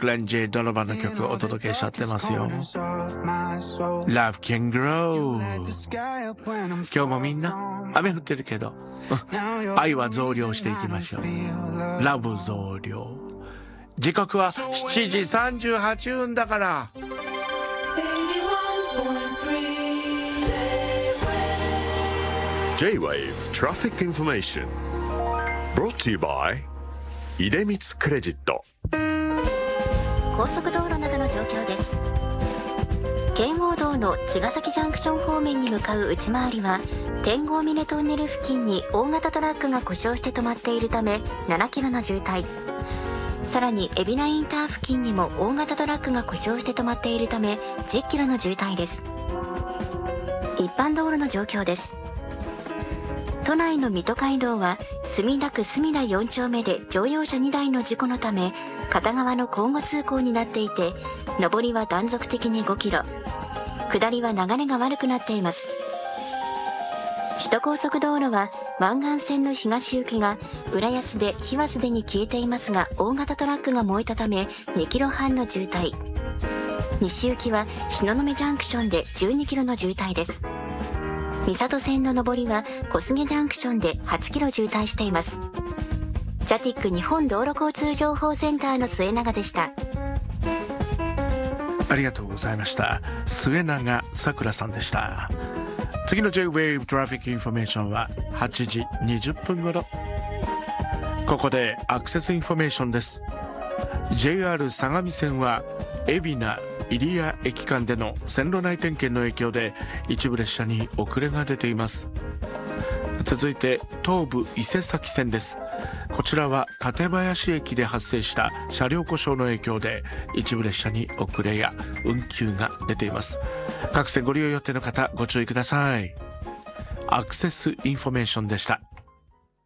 グレン・ジェイ・ドノバンの曲をお届けしちゃってますよ。Love can grow。 今日もみんな雨降ってるけど愛は増量していきましょう。ラブ増量。時刻は7時38分だから。 J-Wave Traffic Information Brought to you by 出光クレジット。 高速道路などの状況です。圏央道の茅ヶ崎ジャンクション方面に向かう内回りは天郷峰トンネル付近に大型トラックが故障して止まっているため7キロの渋滞。さらに海老名インター付近にも大型トラックが故障して止まっているため10キロの渋滞です。一般道路の状況です。都内の水戸街道は墨田区墨田4丁目で乗用車2台の事故のため片側の交互通行になっていて、上りは断続的に5キロ、下りは流れが悪くなっています。首都高速道路は湾岸線の東行きが浦安で日はすでに消えていますが大型トラックが燃えたため2キロ半の渋滞、西行きは東雲ジャンクションで12キロの渋滞です。三郷線の上りは小菅ジャンクションで8キロ渋滞しています。ジャティック日本道路交通情報センターの末永でした。 ありがとうございました。末永さくらさんでした。次の J-Wave トラフィックインフォメーションは8時20分頃。ここでアクセスインフォメーションです。 JR 相模線は海老名入谷駅間での線路内点検の影響で一部列車に遅れが出ています。続いて東武伊勢崎線です。こちらは館林駅で発生した車両故障の影響で一部列車に遅れや運休が出ています。各線ご利用予定の方ご注意ください。アクセスインフォメーションでした。